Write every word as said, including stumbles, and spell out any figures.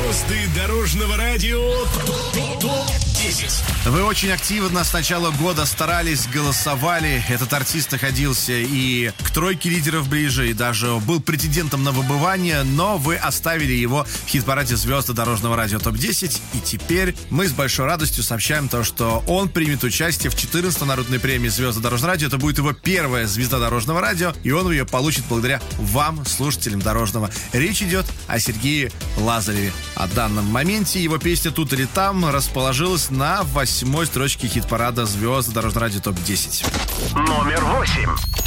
Звезды дорожного радио топ десять. Вы очень активно с начала года старались, голосовали. Этот артист находился и к тройке лидеров ближе, и даже был претендентом на выбывание, но вы оставили его в хит-параде «Звезды дорожного радио топ десять». И теперь мы с большой радостью сообщаем то, что он примет участие в четырнадцатой народной премии «Звезды дорожного радио». Это будет его первая звезда дорожного радио, и он ее получит благодаря вам, слушателям дорожного. Речь идет о Сергее Лазареве. О данном моменте его песня «Тут или там» расположилась на восьмой строчке хит-парада «Звезды дорожного радио топ десять». Номер восемь.